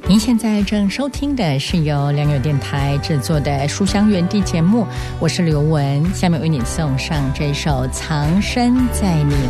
您现在正收听的是由良友电台制作的书香园地节目，我是刘雯，下面为你送上这首藏身在你